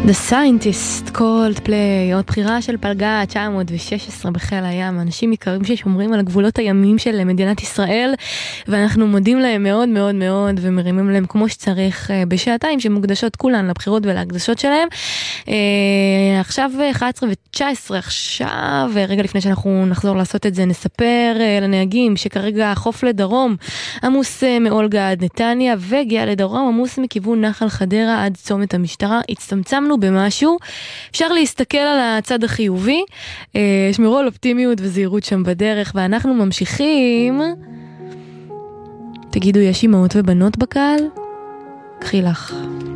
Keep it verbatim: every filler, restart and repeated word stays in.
The Scientist, Coldplay, עוד בחירה של פלגה תשע מאות ושש עשרה בחיל הים, אנשים יקרים ששומרים על הגבולות הימיים של מדינת ישראל, ואנחנו מודים להם מאוד מאוד מאוד, ומרימים להם כמו שצריך בשעתיים שמוקדשות כולן לבחירות ולהקדשות שלהם. עכשיו אחת עשרה ותשע עשרה, עכשיו, רגע לפני שאנחנו נחזור לעשות את זה, נספר לנהגים שכרגע החוף לדרום עמוס מאולגה עד נתניה, והגיע לדרום עמוס מכיוון נחל חדרה עד צומת המשטרה. הצטמצמנו במשהו, אפשר להסתכל על הצד החיובי, שמרו על אופטימיות וזהירות שם בדרך, ואנחנו ממשיכים. תגידו, יש אימהות ובנות בקהל? קחי לך.